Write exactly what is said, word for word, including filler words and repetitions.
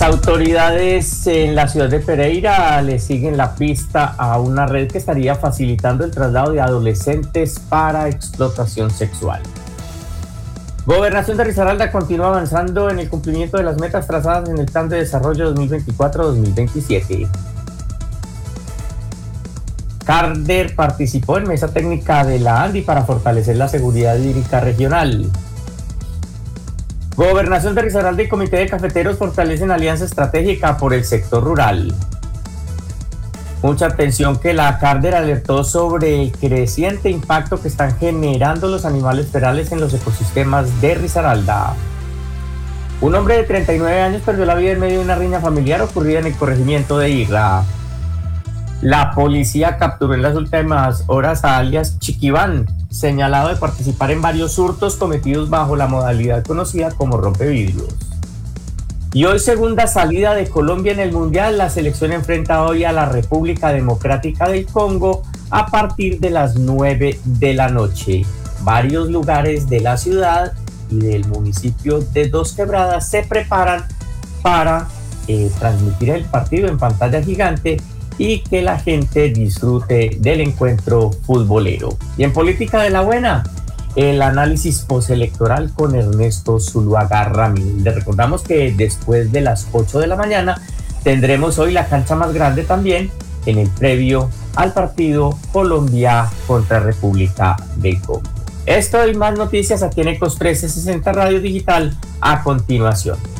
autoridades en la ciudad de Pereira le siguen la pista a una red que estaría facilitando el traslado de adolescentes para explotación sexual. Gobernación de Risaralda continúa avanzando en el cumplimiento de las metas trazadas en el Plan de Desarrollo dos mil veinticuatro a dos mil veintisiete. Carder participó en mesa técnica de la ANDI para fortalecer la seguridad hídrica regional. Gobernación de Risaralda y Comité de Cafeteros fortalecen alianza estratégica por el sector rural. Mucha atención que la Carder alertó sobre el creciente impacto que están generando los animales ferales en los ecosistemas de Risaralda. Un hombre de treinta y nueve años perdió la vida en medio de una riña familiar ocurrida en el corregimiento de Irla. La policía capturó en las últimas horas a alias Chiquibán, señalado de participar en varios hurtos cometidos bajo la modalidad conocida como rompevidrios. Y hoy, segunda salida de Colombia en el Mundial, la selección enfrenta hoy a la República Democrática del Congo a partir de las nueve de la noche. Varios lugares de la ciudad y del municipio de Dos Quebradas se preparan para eh, transmitir el partido en pantalla gigante y que la gente disfrute del encuentro futbolero. Y en política de la buena, el análisis postelectoral con Ernesto Zuluaga Ramírez. Le recordamos que después de las ocho de la mañana tendremos hoy la cancha más grande también en el previo al partido Colombia contra República del Congo. Esto y más noticias aquí en Ecos trescientos sesenta Radio Digital a continuación.